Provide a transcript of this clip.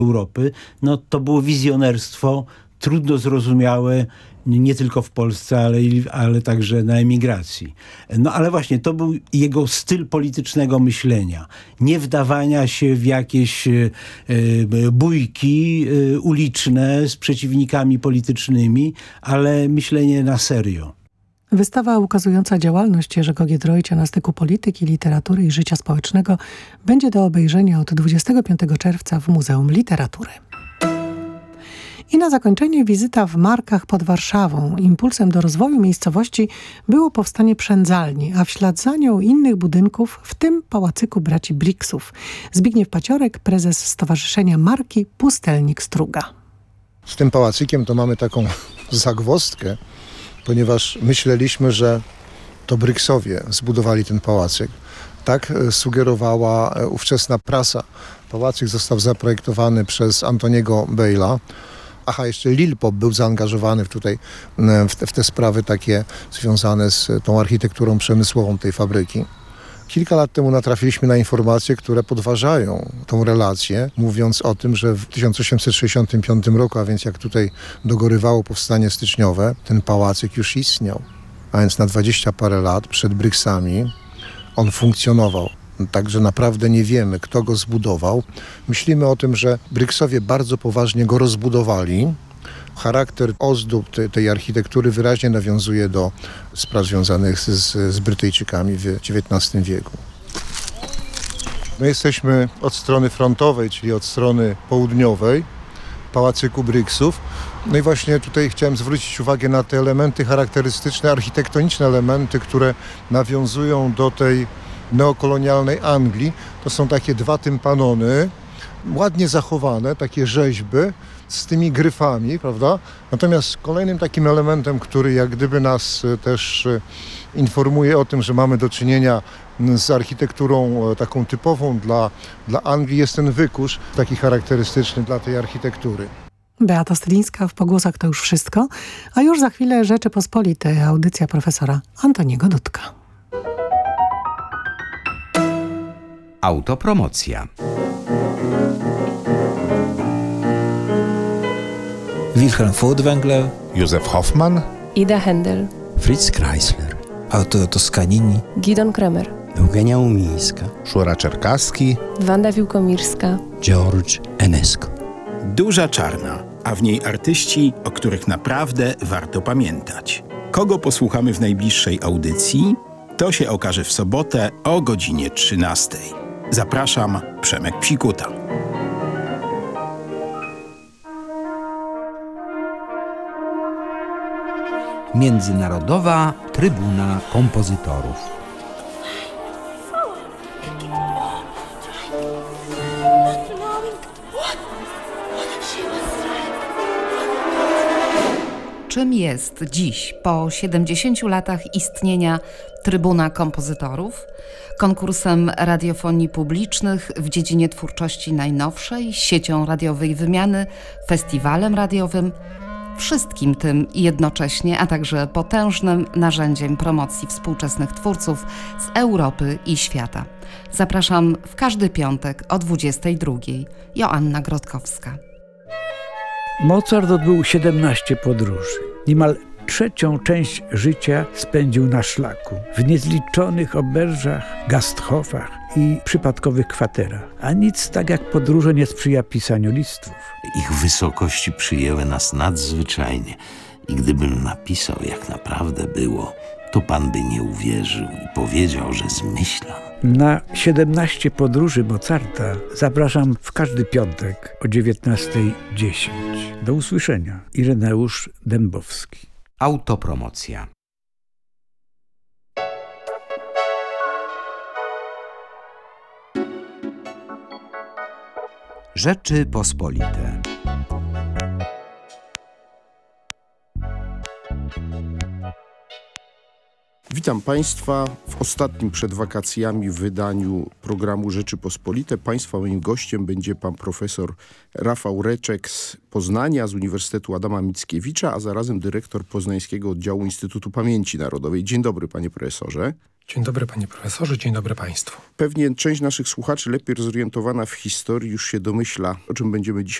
Europy, no to było wizjonerstwo trudno zrozumiałe nie tylko w Polsce, ale także na emigracji. No ale właśnie to był jego styl politycznego myślenia. Nie wdawania się w jakieś bójki uliczne z przeciwnikami politycznymi, ale myślenie na serio. Wystawa ukazująca działalność Jerzego Giedroycia na styku polityki, literatury i życia społecznego będzie do obejrzenia od 25 czerwca w Muzeum Literatury. I na zakończenie wizyta w Markach pod Warszawą. Impulsem do rozwoju miejscowości było powstanie przędzalni, a w ślad za nią innych budynków, w tym pałacyku braci Briksów. Zbigniew Paciorek, prezes Stowarzyszenia Marki Pustelnik Struga. Z tym pałacykiem to mamy taką zagwozdkę, ponieważ myśleliśmy, że to Briksowie zbudowali ten pałacyk. Tak sugerowała ówczesna prasa. Pałacyk został zaprojektowany przez Antoniego Bejla. Jeszcze Lil Pop był zaangażowany w te sprawy takie związane z tą architekturą przemysłową tej fabryki. Kilka lat temu natrafiliśmy na informacje, które podważają tą relację, mówiąc o tym, że w 1865 roku, a więc jak tutaj dogorywało powstanie styczniowe, ten pałacyk już istniał. A więc na 20 parę lat przed Briksami on funkcjonował. Także naprawdę nie wiemy, kto go zbudował. Myślimy o tym, że Briksowie bardzo poważnie go rozbudowali. Charakter ozdób tej architektury wyraźnie nawiązuje do spraw związanych z Brytyjczykami w XIX wieku. My jesteśmy od strony frontowej, czyli od strony południowej pałacyku Briksów. No i właśnie tutaj chciałem zwrócić uwagę na te elementy charakterystyczne, architektoniczne elementy, które nawiązują do tej neokolonialnej Anglii. To są takie dwa tympanony, ładnie zachowane, takie rzeźby z tymi gryfami, prawda? Natomiast kolejnym takim elementem, który jak gdyby nas też informuje o tym, że mamy do czynienia z architekturą taką typową dla Anglii, jest ten wykurz, taki charakterystyczny dla tej architektury. Beata Stylińska, w Pogłosach to już wszystko, a już za chwilę Rzeczypospolite, audycja profesora Antoniego Dudka. Autopromocja. Wilhelm Furtwängler, Józef Hoffmann, Ida Händel, Fritz Kreisler, Autor Toscanini, Gidon Kremer, Eugenia Umińska, Szura Czerkaski, Wanda Wiłkomirska, George Enesco. Duża Czarna, a w niej artyści, o których naprawdę warto pamiętać. Kogo posłuchamy w najbliższej audycji? To się okaże w sobotę o godzinie 13. Zapraszam, Przemek Psikuta. Międzynarodowa Trybuna Kompozytorów. Czym jest dziś, po 70 latach istnienia, Trybuna Kompozytorów? Konkursem radiofonii publicznych w dziedzinie twórczości najnowszej, siecią radiowej wymiany, festiwalem radiowym, wszystkim tym jednocześnie, a także potężnym narzędziem promocji współczesnych twórców z Europy i świata. Zapraszam w każdy piątek o 22:00. Joanna Grotkowska. Mozart odbył 17 podróży. Niemal trzecią część życia spędził na szlaku, w niezliczonych oberżach, gasthofach i przypadkowych kwaterach. A nic tak jak podróże nie sprzyja pisaniu listów. Ich wysokości przyjęły nas nadzwyczajnie i gdybym napisał, jak naprawdę było, to pan by nie uwierzył i powiedział, że zmyślam. Na 17 podróży Mozarta zapraszam w każdy piątek o 19:10. Do usłyszenia. Ireneusz Dębowski. Autopromocja. Rzeczypospolite. Witam Państwa w ostatnim przed wakacjami wydaniu programu Rzeczypospolite. Państwa moim gościem będzie pan profesor Rafał Reczek z Poznania, z Uniwersytetu Adama Mickiewicza, a zarazem dyrektor Poznańskiego Oddziału Instytutu Pamięci Narodowej. Dzień dobry, panie profesorze. Dzień dobry panie profesorze, dzień dobry państwu. Pewnie część naszych słuchaczy lepiej zorientowana w historii już się domyśla, o czym będziemy dzisiaj